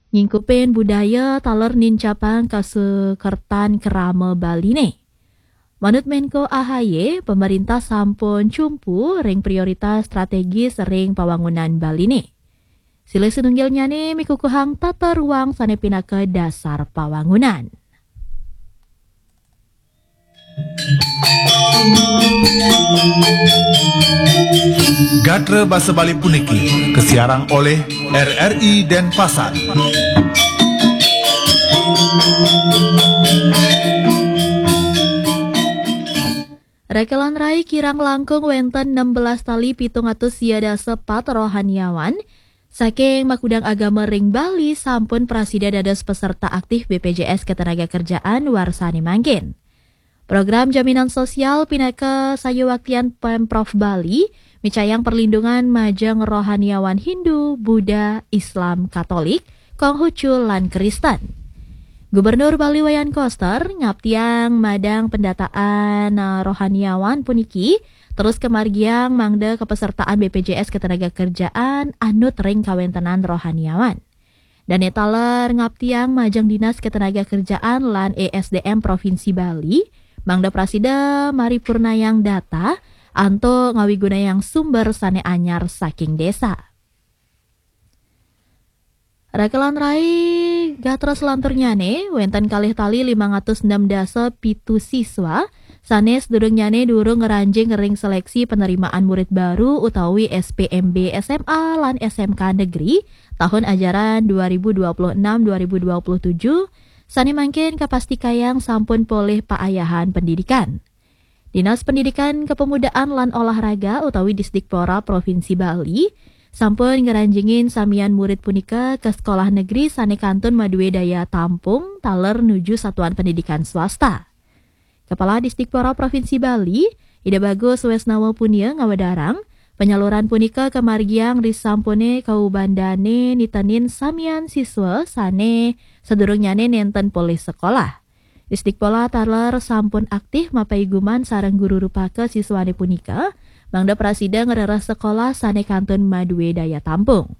ngingkupin budaya taler nincapang kasekertan kerama Baline. Manut Menko AHY, pemerintah sampun cumpu ring prioritas strategis ring pembangunan Baline. Sila sedunggilnya nih mikukuhang tata ruang sanepina ke dasar pembangunan. Gatra Basa Bali Puniki kesiarang oleh RRI Denpasar. Rekelan rai kirang langkung wenten 16 tali 700 siada sepat rohaniawan saking makudang agama ring Bali sampun prasida dados peserta aktif BPJS Ketenagakerjaan warsani mangkin. Program jaminan sosial pinaka sayuwaktian Pemprov Bali micayang perlindungan majeng rohaniawan Hindu, Buddha, Islam, Katolik, Konghucu lan Kristen. Gubernur Bali Wayan Koster ngaptiang madang pendataan rohaniawan puniki terus kemargiang mangda kepesertaan BPJS Ketenagakerjaan anut ring kawentenan rohaniawan. Dan etaler ngaptiang majang Dinas Ketenagakerjaan lan ESDM Provinsi Bali mangda prasida maripurnayang data anto ngawigunayang sumber sane anyar saking desa. Rekelan rai gatra selanturnya nih, wenten kalih tali 506 dasa pitu siswa, sanes durung nyane durung ngeranjing ngering seleksi penerimaan murid baru utawi SPMB SMA lan SMK Negeri tahun ajaran 2026-2027, sani mangkin kapastikayang sampun poleh paayahan pendidikan. Dinas Pendidikan Kepemudaan lan Olahraga utawi Disdikpora Provinsi Bali sampun ngeranjingin samian murid punika ke sekolah negeri sane Kantun Madue Daya Tampung taler nuju satuan pendidikan swasta. Kepala Disdikpora Provinsi Bali, Ida Bagus Wesnawa Punia ngawadarang, penyaluran punika kemargiang risampune kaubandane nitanin samian siswa sane sedurungnyane nenten polih sekolah. Disdikpola taler sampun aktif mapaiguman sareng guru rupake siswane punika, mangda prasida ngerereh sekolah sane Kantun Madue Daya Tampung.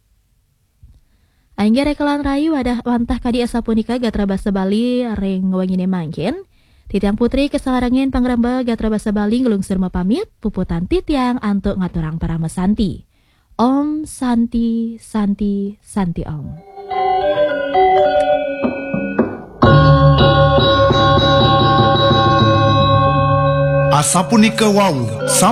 Aingge rekelan rayu wadah wantah kadi asa punika Gatra Basa Bali ring wangine mangkin. Titiang putri kesarangin pangramba Gatra Basa Bali ngelungsur mapamit, puputan titiang antuk ngaturang para mesanti. Om Santi Santi Santi Om. Asapunika wau